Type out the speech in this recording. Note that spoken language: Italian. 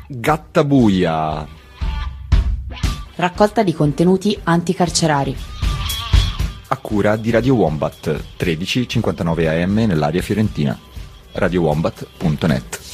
Gattabuia. Raccolta di contenuti anticarcerari. A cura di Radio Wombat, 13:59 AM nell'area fiorentina. radiowombat.net.